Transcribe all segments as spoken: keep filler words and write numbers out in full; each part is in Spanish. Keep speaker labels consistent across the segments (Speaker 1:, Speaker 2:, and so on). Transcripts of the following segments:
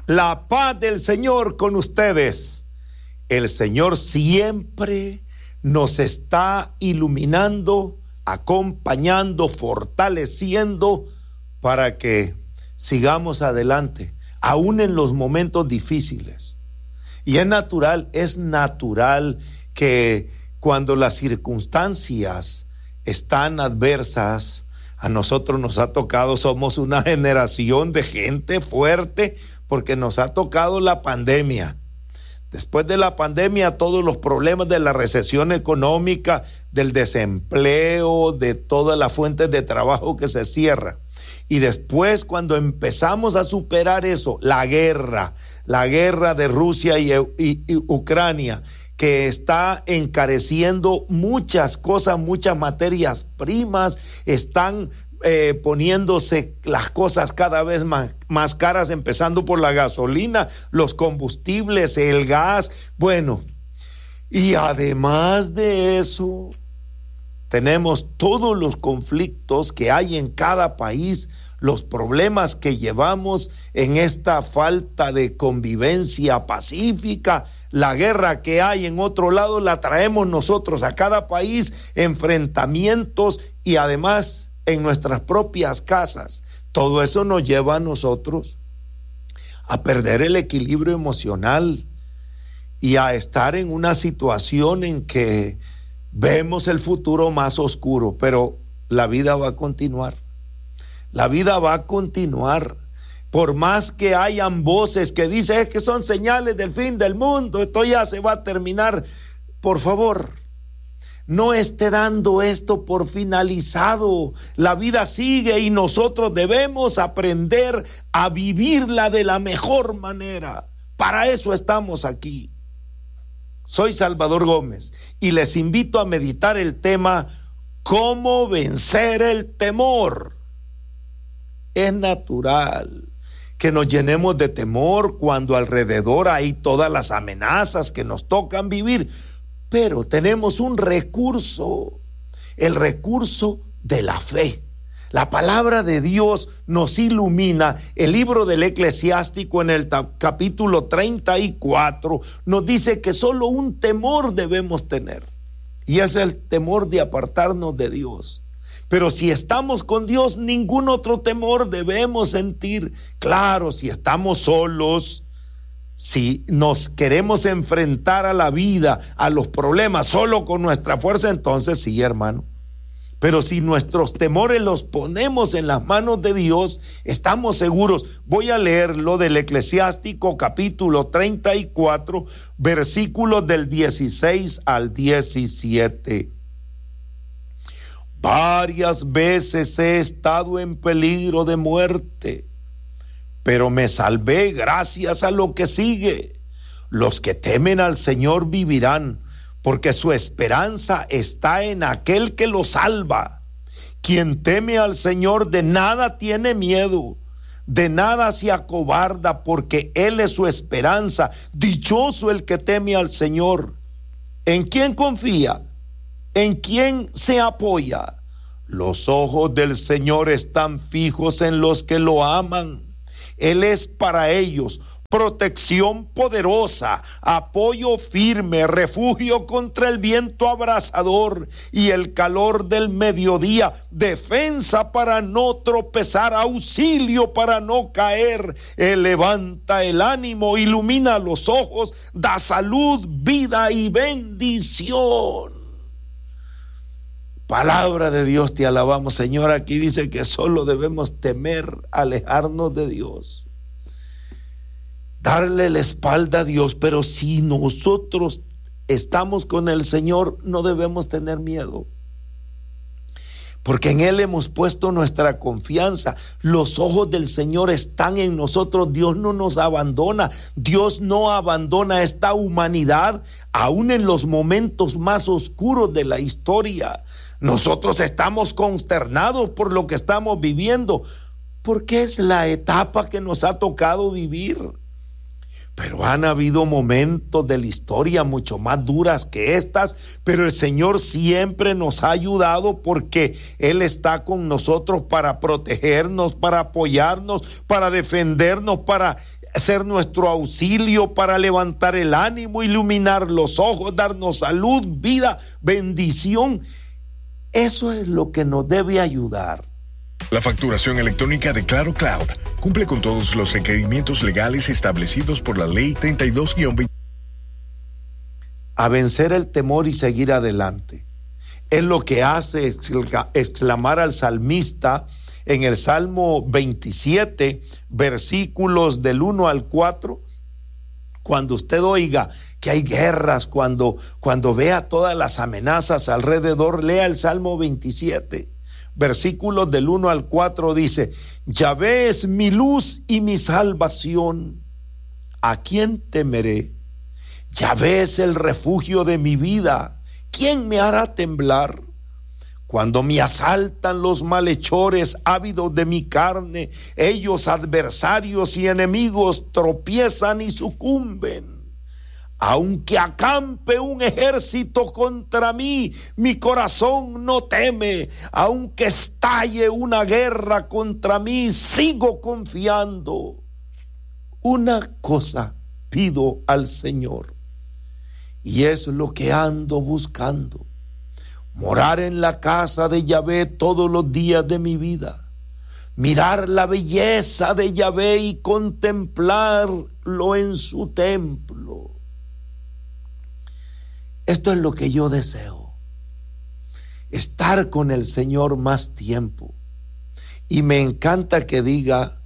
Speaker 1: La paz del Señor con ustedes. El Señor siempre nos está iluminando, acompañando, fortaleciendo para que sigamos adelante, aún en los momentos difíciles. Y es natural, es natural que cuando las circunstancias están adversas, a nosotros nos ha tocado, somos una generación de gente fuerte, porque nos ha tocado la pandemia. Después de la pandemia, todos los problemas de la recesión económica, del desempleo, de todas las fuentes de trabajo que se cierran. Y después, cuando empezamos a superar eso, la guerra, la guerra de Rusia y, y, y Ucrania, que está encareciendo muchas cosas, muchas materias primas, están eh, poniéndose las cosas cada vez más, más caras, empezando por la gasolina, los combustibles, el gas, bueno, y además de eso, tenemos todos los conflictos que hay en cada país, los problemas que llevamos en esta falta de convivencia pacífica, la guerra que hay en otro lado la traemos nosotros a cada país, enfrentamientos y además en nuestras propias casas. Todo eso nos lleva a nosotros a perder el equilibrio emocional y a estar en una situación en que vemos el futuro más oscuro, pero la vida va a continuar. La vida va a continuar. Por más que hayan voces que dicen es que son señales del fin del mundo, esto ya se va a terminar. Por favor, no esté dando esto por finalizado. La vida sigue y nosotros debemos aprender a vivirla de la mejor manera. Para eso estamos aquí. Soy Salvador Gómez y les invito a meditar el tema ¿cómo vencer el temor? Es natural que nos llenemos de temor cuando alrededor hay todas las amenazas que nos tocan vivir, pero tenemos un recurso, el recurso de la fe. La palabra de Dios nos ilumina. El libro del Eclesiástico en el ta- capítulo treinta y cuatro nos dice que solo un temor debemos tener, y es el temor de apartarnos de Dios. Pero si estamos con Dios, ningún otro temor debemos sentir. Claro, si estamos solos, si nos queremos enfrentar a la vida, a los problemas solo con nuestra fuerza, entonces sí, hermano. Pero si nuestros temores los ponemos en las manos de Dios, estamos seguros. Voy a leer lo del Eclesiástico capítulo treinta y cuatro, versículos del dieciséis al diecisiete. Varias veces he estado en peligro de muerte, pero me salvé gracias a lo que sigue. Los que temen al Señor vivirán, porque su esperanza está en aquel que los salva. Quien teme al Señor de nada tiene miedo, de nada se acobarda, porque Él es su esperanza. Dichoso el que teme al Señor. ¿En quién confía? ¿En quién se apoya? Los ojos del Señor están fijos en los que lo aman. Él es para ellos protección poderosa, apoyo firme, refugio contra el viento abrasador y el calor del mediodía, defensa para no tropezar, auxilio para no caer. Él levanta el ánimo, ilumina los ojos, da salud, vida y bendición. Palabra de Dios, te alabamos, Señor. Aquí dice que solo debemos temer, alejarnos de Dios, darle la espalda a Dios. Pero si nosotros estamos con el Señor, no debemos tener miedo, porque en Él hemos puesto nuestra confianza. Los ojos del Señor están en nosotros. Dios no nos abandona. Dios no abandona a esta humanidad, aún en los momentos más oscuros de la historia. Nosotros estamos consternados por lo que estamos viviendo, porque es la etapa que nos ha tocado vivir. Pero han habido momentos de la historia mucho más duras que estas, pero el Señor siempre nos ha ayudado porque Él está con nosotros para protegernos, para apoyarnos, para defendernos, para ser nuestro auxilio, para levantar el ánimo, iluminar los ojos, darnos salud, vida, bendición. Eso es lo que nos debe ayudar.
Speaker 2: La facturación electrónica de Claro Cloud cumple con todos los requerimientos legales establecidos por la Ley treinta y dos guión veinte.
Speaker 1: A vencer el temor y seguir adelante. Es lo que hace exclamar al salmista en el Salmo veintisiete, versículos del uno al cuatro. Cuando usted oiga que hay guerras, cuando, cuando vea todas las amenazas alrededor, lea el Salmo veintisiete. Versículos del uno al cuatro dice: Yahvé es mi luz y mi salvación, ¿a quién temeré? Yahvé es el refugio de mi vida, ¿quién me hará temblar? Cuando me asaltan los malhechores ávidos de mi carne, ellos adversarios y enemigos tropiezan y sucumben. Aunque acampe un ejército contra mí, mi corazón no teme. Aunque estalle una guerra contra mí, sigo confiando. Una cosa pido al Señor, y es lo que ando buscando: morar en la casa de Yahvé todos los días de mi vida, mirar la belleza de Yahvé y contemplarlo en su templo. Esto es lo que yo deseo, estar con el Señor más tiempo. Y me encanta que diga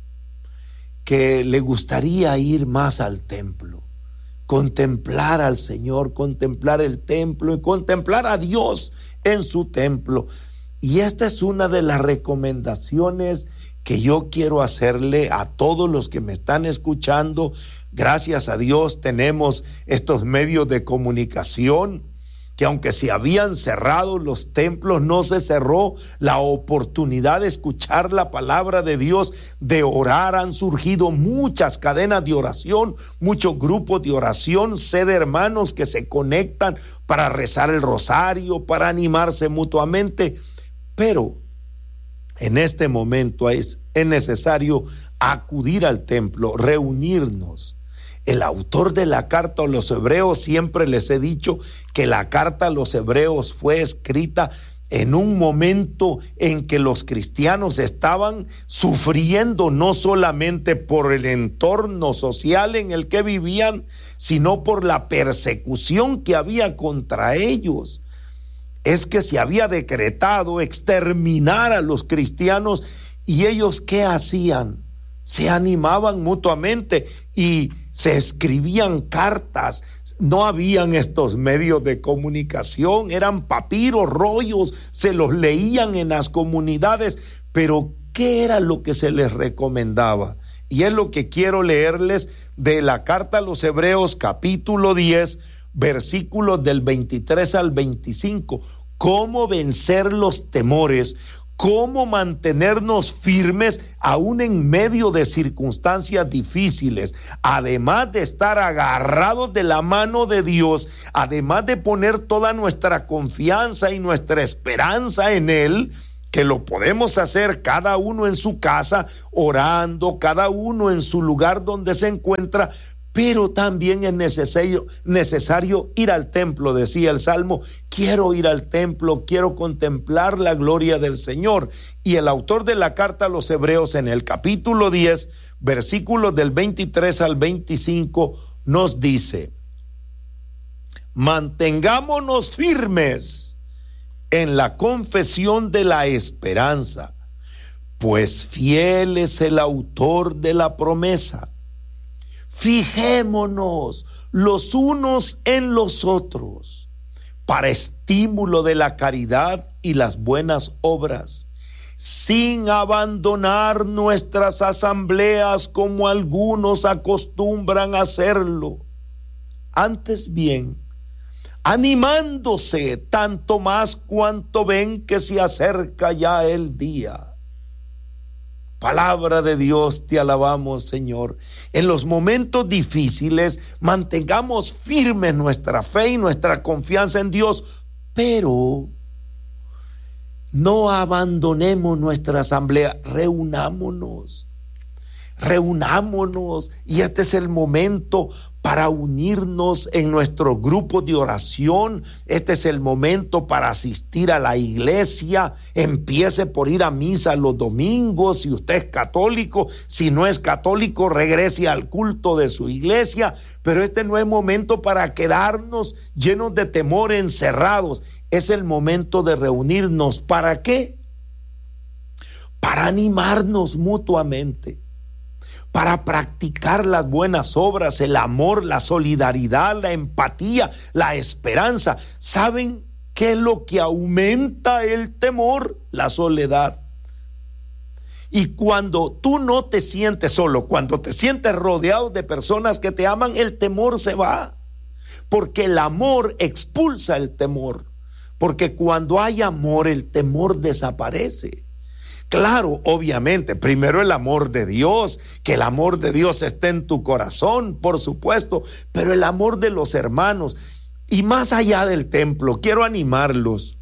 Speaker 1: que le gustaría ir más al templo, contemplar al Señor, contemplar el templo y contemplar a Dios en su templo. Y esta es una de las recomendaciones que yo quiero hacerle a todos los que me están escuchando. Gracias a Dios tenemos estos medios de comunicación que, aunque se habían cerrado los templos, no se cerró la oportunidad de escuchar la palabra de Dios, de orar. Han surgido muchas cadenas de oración, muchos grupos de oración, sé de hermanos que se conectan para rezar el rosario, para animarse mutuamente, pero en este momento es, es necesario acudir al templo, reunirnos. El autor de la carta a los hebreos, siempre les he dicho que la carta a los hebreos fue escrita en un momento en que los cristianos estaban sufriendo no solamente por el entorno social en el que vivían, sino por la persecución que había contra ellos. Es que se había decretado exterminar a los cristianos, y ellos ¿qué hacían? Se animaban mutuamente y se escribían cartas. No habían estos medios de comunicación, eran papiros, rollos, se los leían en las comunidades, pero ¿qué era lo que se les recomendaba? Y es lo que quiero leerles de la carta a los Hebreos, capítulo diez, versículos del veintitrés al veinticinco. Cómo vencer los temores, cómo mantenernos firmes aún en medio de circunstancias difíciles, además de estar agarrados de la mano de Dios, además de poner toda nuestra confianza y nuestra esperanza en Él, que lo podemos hacer cada uno en su casa, orando, cada uno en su lugar donde se encuentra. Pero también es necesario, necesario ir al templo, decía el Salmo. Quiero ir al templo, quiero contemplar la gloria del Señor. Y el autor de la carta a los Hebreos, en el capítulo diez, versículos del veintitrés al veinticinco, nos dice: mantengámonos firmes en la confesión de la esperanza, pues fiel es el autor de la promesa. Fijémonos los unos en los otros para estímulo de la caridad y las buenas obras, sin abandonar nuestras asambleas como algunos acostumbran a hacerlo. Antes bien, animándose tanto más cuanto ven que se acerca ya el día. Palabra de Dios, te alabamos, Señor. En los momentos difíciles, mantengamos firme nuestra fe y nuestra confianza en Dios, pero no abandonemos nuestra asamblea. Reunámonos. Reunámonos, y este es el momento para unirnos en nuestro grupo de oración. Este es el momento para asistir a la iglesia. Empiece por ir a misa los domingos si usted es católico. Si no es católico, regrese al culto de su iglesia. Pero este no es momento para quedarnos llenos de temor, encerrados. Es el momento de reunirnos. ¿Para qué? Para animarnos mutuamente, para practicar las buenas obras, el amor, la solidaridad, la empatía, la esperanza. ¿Saben qué es lo que aumenta el temor? La soledad. Y cuando tú no te sientes solo, cuando te sientes rodeado de personas que te aman, el temor se va. Porque el amor expulsa el temor. Porque cuando hay amor, el temor desaparece. Claro, obviamente, primero el amor de Dios, que el amor de Dios esté en tu corazón, por supuesto, pero el amor de los hermanos. Y más allá del templo, quiero animarlos.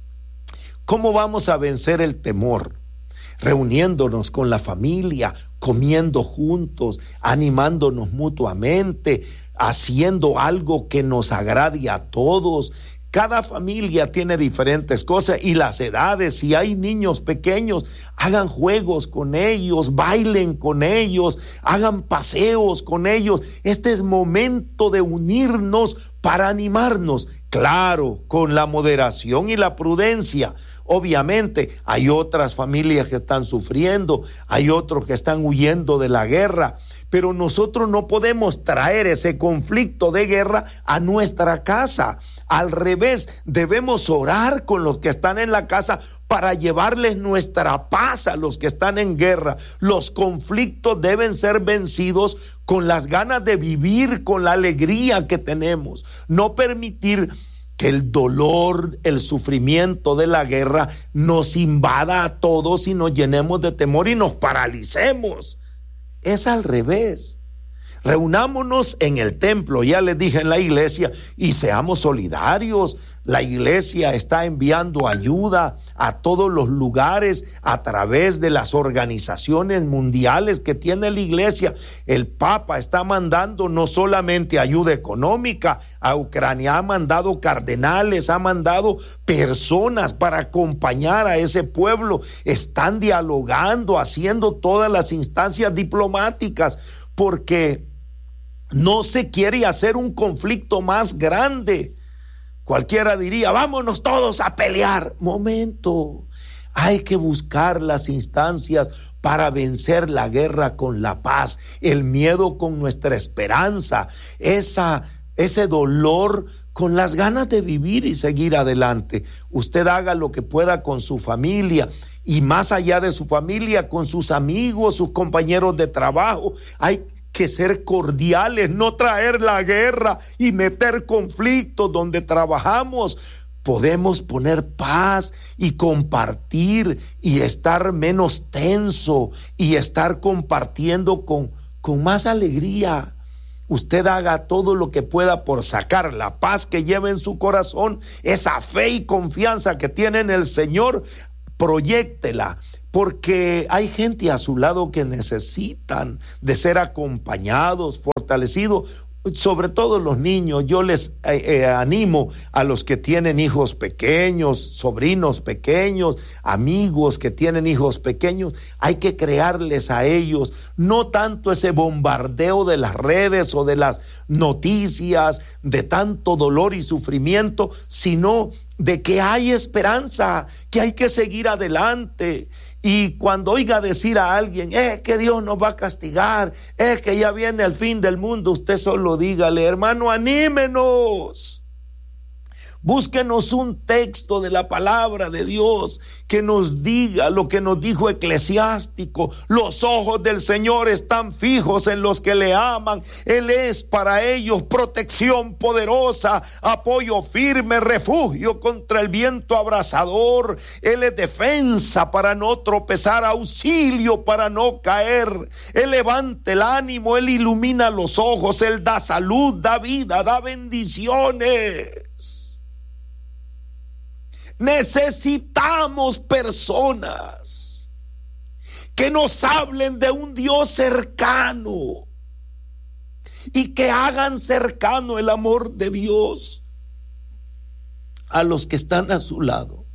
Speaker 1: ¿Cómo vamos a vencer el temor? Reuniéndonos con la familia, comiendo juntos, animándonos mutuamente, haciendo algo que nos agrade a todos. Cada familia tiene diferentes cosas y las edades. Si hay niños pequeños, hagan juegos con ellos, bailen con ellos, hagan paseos con ellos. Este es momento de unirnos para animarnos. Claro, con la moderación y la prudencia. Obviamente, hay otras familias que están sufriendo, hay otros que están huyendo de la guerra. Pero nosotros no podemos traer ese conflicto de guerra a nuestra casa. Al revés, debemos orar con los que están en la casa para llevarles nuestra paz a los que están en guerra. Los conflictos deben ser vencidos con las ganas de vivir, con la alegría que tenemos. No permitir que el dolor, el sufrimiento de la guerra nos invada a todos y nos llenemos de temor y nos paralicemos. Es al revés. Reunámonos en el templo, ya les dije, en la iglesia, y seamos solidarios. La iglesia está enviando ayuda a todos los lugares a través de las organizaciones mundiales que tiene la iglesia. El Papa está mandando no solamente ayuda económica a Ucrania, ha mandado cardenales, ha mandado personas para acompañar a ese pueblo. Están dialogando, haciendo todas las instancias diplomáticas, porque no se quiere hacer un conflicto más grande. Cualquiera diría, vámonos todos a pelear. Momento, hay que buscar las instancias para vencer la guerra con la paz, el miedo con nuestra esperanza, esa, ese dolor con las ganas de vivir y seguir adelante. Usted haga lo que pueda con su familia. Y más allá de su familia, con sus amigos, sus compañeros de trabajo. Hay que ser cordiales, no traer la guerra y meter conflictos donde trabajamos. Podemos poner paz y compartir y estar menos tenso y estar compartiendo con, con más alegría. Usted haga todo lo que pueda por sacar la paz que lleva en su corazón, esa fe y confianza que tiene en el Señor, proyéctela. Porque hay gente a su lado que necesitan de ser acompañados, fortalecidos, sobre todo los niños. Yo les eh, eh, animo a los que tienen hijos pequeños, sobrinos pequeños, amigos que tienen hijos pequeños. Hay que crearles a ellos no tanto ese bombardeo de las redes o de las noticias, de tanto dolor y sufrimiento, sino de que hay esperanza, que hay que seguir adelante. Y cuando oiga decir a alguien, es que Dios nos va a castigar, es que ya viene el fin del mundo, usted solo dígale, hermano, anímenos. Búsquenos un texto de la palabra de Dios que nos diga lo que nos dijo Eclesiástico. Los ojos del Señor están fijos en los que le aman. Él es para ellos protección poderosa, apoyo firme, refugio contra el viento abrasador. Él es defensa para no tropezar, auxilio para no caer. Él levanta el ánimo, Él ilumina los ojos, Él da salud, da vida, da bendiciones. Necesitamos personas que nos hablen de un Dios cercano y que hagan cercano el amor de Dios a los que están a su lado.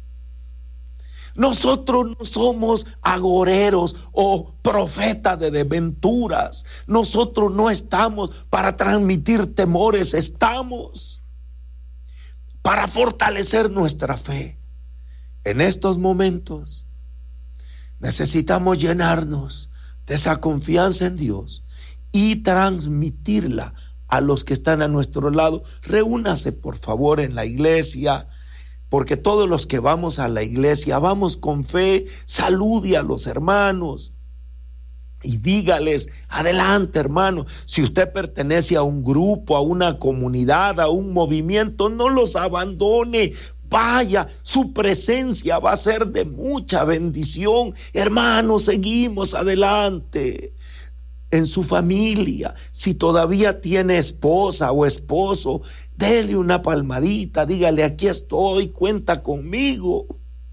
Speaker 1: Nosotros no somos agoreros o profetas de desventuras. Nosotros no estamos para transmitir temores, estamos para fortalecer nuestra fe. En estos momentos necesitamos llenarnos de esa confianza en Dios y transmitirla a los que están a nuestro lado. Reúnase por favor en la iglesia, porque todos los que vamos a la iglesia vamos con fe. Salude a los hermanos y dígales: adelante, hermano. Si usted pertenece a un grupo, a una comunidad, a un movimiento, no los abandone. Vaya, su presencia va a ser de mucha bendición. Hermanos, seguimos adelante. En su familia, si todavía tiene esposa o esposo, dele una palmadita, dígale: aquí estoy, cuenta conmigo.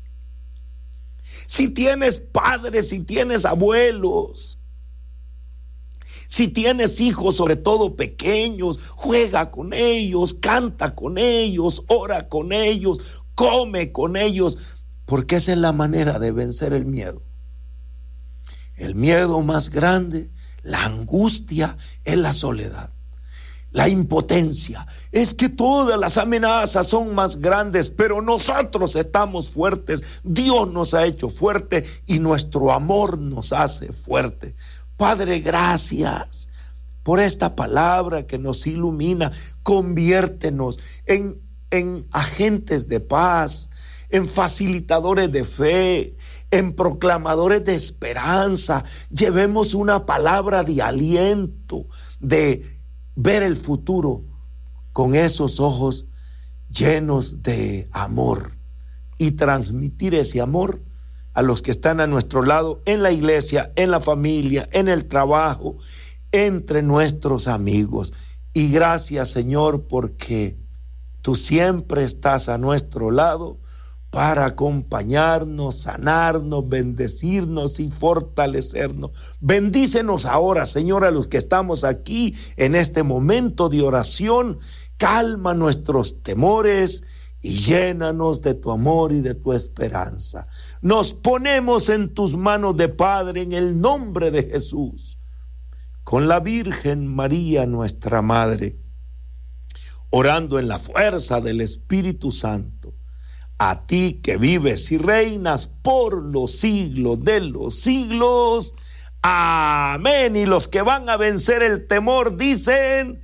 Speaker 1: Si tienes padres, si tienes abuelos, si tienes hijos, sobre todo pequeños, juega con ellos, canta con ellos, ora con ellos, come con ellos, porque esa es la manera de vencer el miedo. El miedo más grande, la angustia, es la soledad, la impotencia. Es que todas las amenazas son más grandes, pero nosotros estamos fuertes. Dios nos ha hecho fuerte y nuestro amor nos hace fuerte. Padre, gracias por esta palabra que nos ilumina. Conviértenos en, en agentes de paz, en facilitadores de fe, en proclamadores de esperanza. Llevemos una palabra de aliento, de ver el futuro con esos ojos llenos de amor y transmitir ese amor a los que están a nuestro lado, en la iglesia, en la familia, en el trabajo, entre nuestros amigos. Y gracias, Señor, porque tú siempre estás a nuestro lado para acompañarnos, sanarnos, bendecirnos y fortalecernos. Bendícenos ahora, Señor, a los que estamos aquí en este momento de oración. Calma nuestros temores y llénanos de tu amor y de tu esperanza. Nos ponemos en tus manos de Padre, en el nombre de Jesús, con la Virgen María, nuestra Madre, orando en la fuerza del Espíritu Santo. A ti que vives y reinas por los siglos de los siglos. Amén. Y los que van a vencer el temor dicen: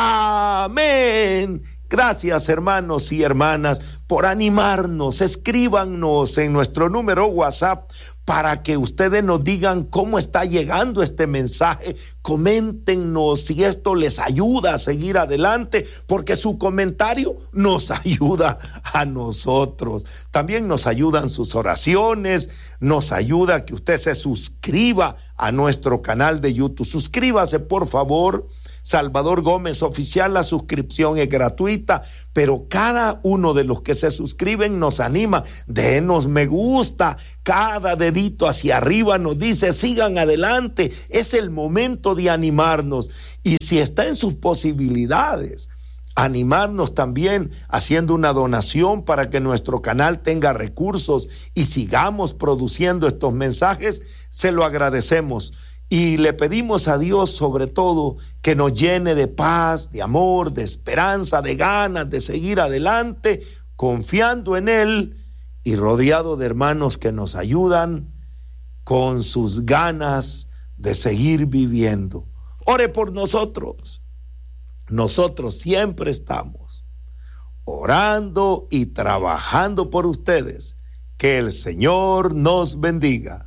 Speaker 1: amén. Gracias, hermanos y hermanas, por animarnos. Escríbanos en nuestro número WhatsApp para que ustedes nos digan cómo está llegando este mensaje. Coméntenos si esto les ayuda a seguir adelante, porque su comentario nos ayuda a nosotros. También nos ayudan sus oraciones, nos ayuda que usted se suscriba a nuestro canal de YouTube. Suscríbase, por favor. Salvador Gómez Oficial, la suscripción es gratuita, pero cada uno de los que se suscriben nos anima. Denos me gusta, cada dedito hacia arriba nos dice: sigan adelante. Es el momento de animarnos, y si está en sus posibilidades, animarnos también haciendo una donación para que nuestro canal tenga recursos y sigamos produciendo estos mensajes. Se lo agradecemos. Y le pedimos a Dios, sobre todo, que nos llene de paz, de amor, de esperanza, de ganas de seguir adelante, confiando en Él y rodeado de hermanos que nos ayudan con sus ganas de seguir viviendo. Ore por nosotros. Nosotros siempre estamos orando y trabajando por ustedes. Que el Señor nos bendiga.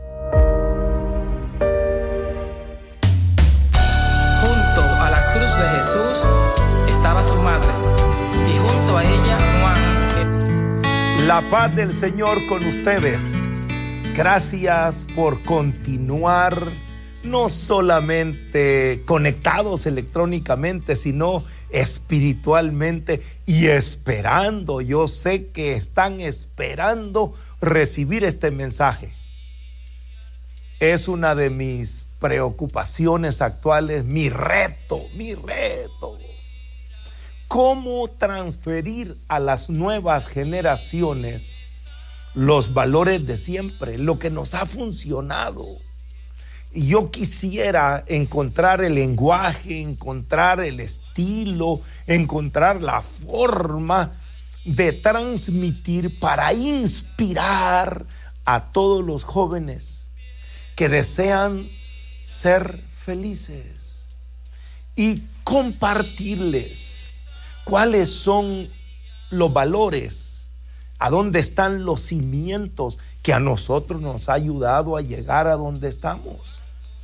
Speaker 3: Junto a la cruz de Jesús estaba su madre, y junto a ella Juan.
Speaker 1: La paz del Señor con ustedes. Gracias por continuar no solamente conectados electrónicamente, sino espiritualmente y esperando. Yo sé que están esperando recibir este mensaje. Es una de mis preocupaciones actuales, mi reto, mi reto. ¿Cómo transferir a las nuevas generaciones los valores de siempre, lo que nos ha funcionado? Y yo quisiera encontrar el lenguaje, encontrar el estilo, encontrar la forma de transmitir para inspirar a todos los jóvenes que desean ser felices y compartirles cuáles son los valores, a dónde están los cimientos que a nosotros nos ha ayudado a llegar a donde estamos.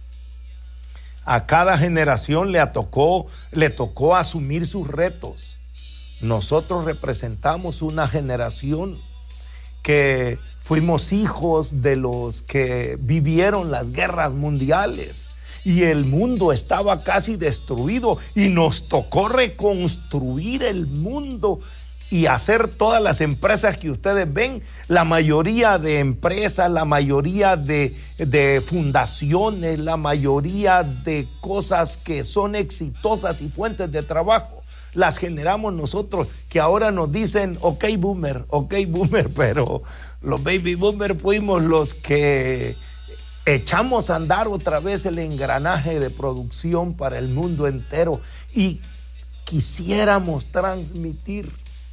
Speaker 1: A cada generación le tocó, le tocó asumir sus retos. Nosotros representamos una generación que fuimos hijos de los que vivieron las guerras mundiales y el mundo estaba casi destruido y nos tocó reconstruir el mundo y hacer todas las empresas que ustedes ven. La mayoría de empresas, la mayoría de, de fundaciones, la mayoría de cosas que son exitosas y fuentes de trabajo, las generamos nosotros, que ahora nos dicen, ok boomer, ok boomer, pero los baby boomer fuimos los que echamos a andar otra vez el engranaje de producción para el mundo entero y quisiéramos transmitir,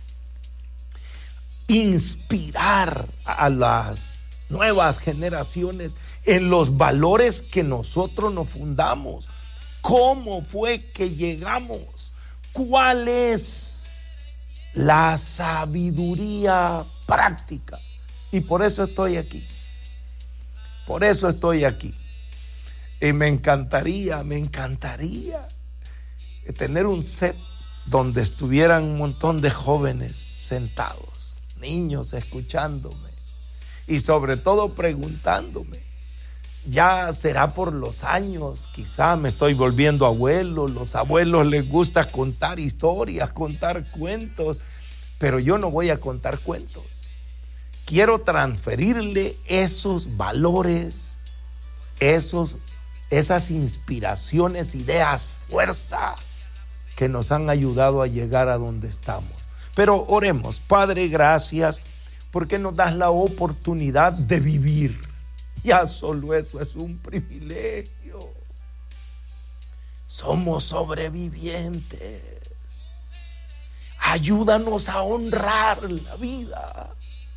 Speaker 1: inspirar a las nuevas generaciones en los valores que nosotros nos fundamos. ¿Cómo fue que llegamos? ¿Cuál es la sabiduría práctica? Y por eso estoy aquí. Por eso estoy aquí. Y me encantaría, me encantaría tener un set donde estuvieran un montón de jóvenes sentados, niños escuchándome y sobre todo preguntándome. Ya será por los años, quizá me estoy volviendo abuelo, los abuelos les gusta contar historias, contar cuentos, pero yo no voy a contar cuentos. Quiero transferirle esos valores, esos, esas inspiraciones, ideas, fuerza que nos han ayudado a llegar a donde estamos. Pero oremos. Padre, gracias porque nos das la oportunidad de vivir. Ya solo eso es un privilegio. Somos sobrevivientes. Ayúdanos a honrar la vida.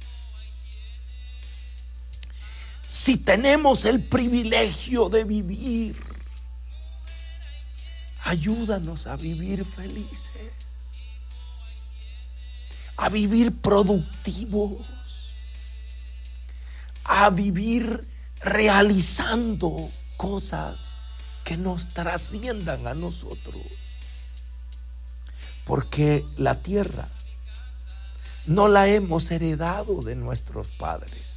Speaker 1: Si tenemos el privilegio de vivir, ayúdanos a vivir felices, a vivir productivos, a vivir realizando cosas que nos trasciendan a nosotros. Porque la tierra no la hemos heredado de nuestros padres.